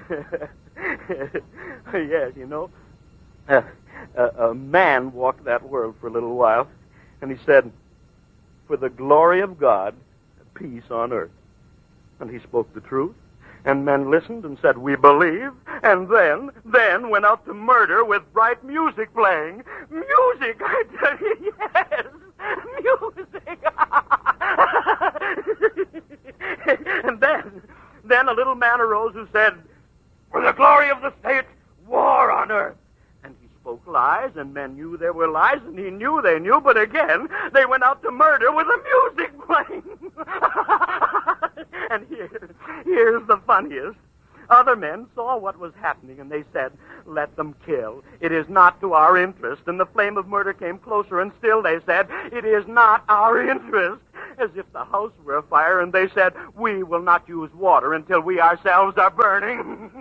Yes, you know, a man walked that world for a little while, and he said, "For the glory of God, peace on earth." And he spoke the truth, and men listened and said, "We believe," and then went out to murder with bright music playing. Music, I tell you, yes, music. And then a little man arose who said, "For the glory of the state, war on earth." And he spoke lies, and men knew there were lies, and he knew they knew, but again, they went out to murder with the music playing. And here's the funniest. Other men saw what was happening, and they said, "Let them kill. It is not to our interest." And the flame of murder came closer, and still they said, "It is not our interest." As if the house were afire, and they said, "We will not use water until we ourselves are burning."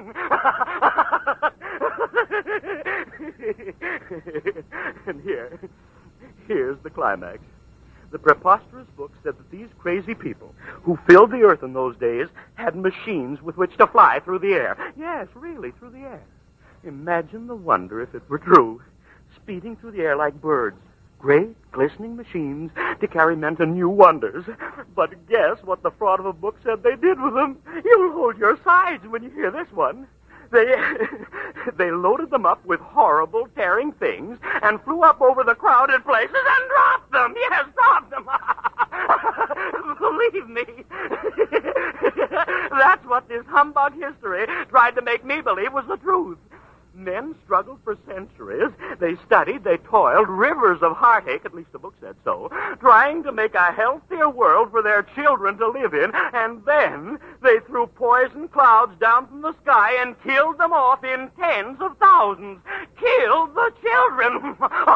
And here's the climax. The preposterous book said that these crazy people who filled the earth in those days had machines with which to fly through the air. Yes, really, through the air. Imagine the wonder if it were true. Speeding through the air like birds. Great, glistening machines to carry men to new wonders. But guess what the fraud of a book said they did with them? You'll hold your sides when you hear this one. They loaded them up with horrible, tearing things and flew up over the crowded places and dropped them. Yes, dropped them. Believe me. That's what this humbug history tried to make me believe was the truth. Men struggled for centuries. They studied, they toiled, rivers of heartache, at least the book said so, trying to make a healthier world for their children to live in, and then they threw poison clouds down from the sky and killed them off in tens of thousands. Killed the children.